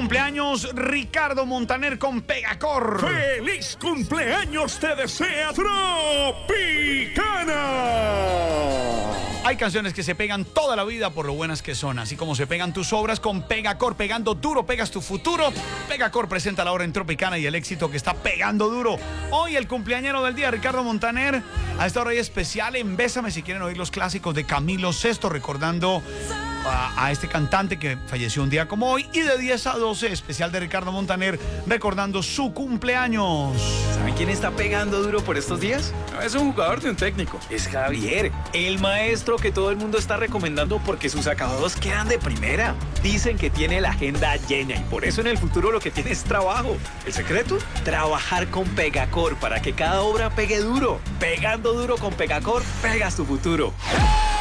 cumpleaños Ricardo Montaner con Pegacor. ¡Feliz cumpleaños te desea Tropicana! Hay canciones que se pegan toda la vida por lo buenas que son, así como se pegan tus obras con Pegacor. Pegando duro, pegas tu futuro. Pegacor presenta la hora en Tropicana y el éxito que está pegando duro. Hoy el cumpleañero del día, Ricardo Montaner. A esta hora hay especial en Bésame si quieren oír los clásicos de Camilo Sesto, recordando a este cantante que falleció un día como hoy. Y de 10 a 12, especial de Ricardo Montaner, recordando su cumpleaños. ¿Saben quién está pegando duro por estos días? No es un jugador de un técnico, es Javier, el maestro que todo el mundo está recomendando porque sus acabados quedan de primera. Dicen que tiene la agenda llena y por eso en el futuro lo que tiene es trabajo. ¿El secreto? Trabajar con Pegacor para que cada obra pegue duro. Pegando duro con Pegacor, pegas tu futuro.